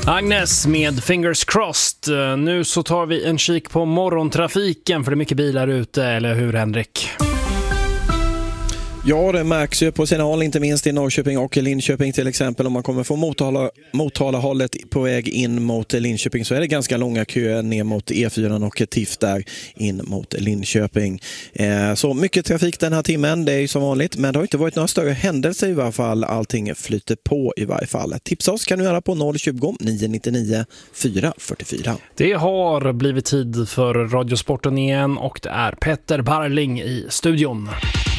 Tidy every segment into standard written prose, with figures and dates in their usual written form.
Agnes med Fingers Crossed. Nu så tar vi en kik på morgontrafiken, för det är mycket bilar ute, eller hur Henrik? Ja, det märks ju på sina håll, inte minst i Norrköping och Linköping till exempel. Om man kommer från Motala-hållet på väg in mot Linköping så är det ganska långa köer ner mot E4 och TIF där in mot Linköping. Så mycket trafik den här timmen, det är ju som vanligt, men det har inte varit några större händelser i varje fall. Allting flyter på i varje fall. Tipsa oss kan du göra på 020 999 444. Det har blivit tid för Radiosporten igen och det är Petter Barling i studion.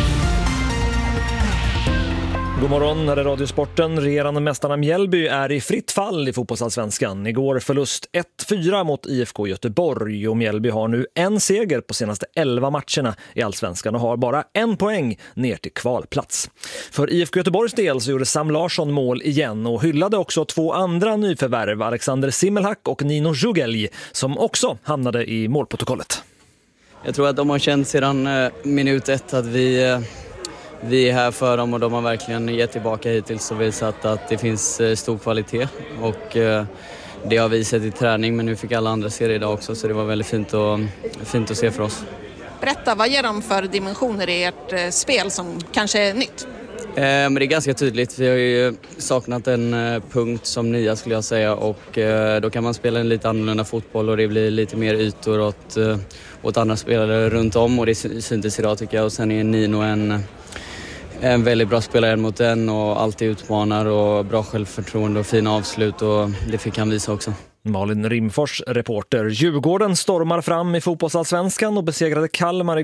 God morgon, här är Radiosporten. Regerande mästarna Mjällby är i fritt fall i fotbollsallsvenskan. Igår förlust 1-4 mot IFK Göteborg och Mjällby har nu en seger på senaste 11 matcherna i allsvenskan och har bara 1 poäng ner till kvalplats. För IFK Göteborgs del så gjorde Sam Larsson mål igen och hyllade också 2 andra nyförvärv, Alexander Simmelhack och Nino Jugelj, som också hamnade i målprotokollet. Jag tror att de har känt sedan minut 1 att vi är här för dem och de har verkligen gett tillbaka hittills och visat att det finns stor kvalitet och det har vi sett i träning, men nu fick alla andra se det idag också, så det var väldigt fint att se för oss. Berätta, vad ger de för dimensioner i ert spel som kanske är nytt? Men det är ganska tydligt, vi har ju saknat en punkt som nia skulle jag säga, och då kan man spela en lite annorlunda fotboll och det blir lite mer ytor åt andra spelare runt om, och det syntes idag tycker jag. Och sen är Nino en väldigt bra spelare mot en och alltid utmanar och bra självförtroende och fina avslut, och det fick han visa också. Malin Rimfors, reporter. Djurgården stormar fram i fotbollsallsvenskan och besegrade Kalmar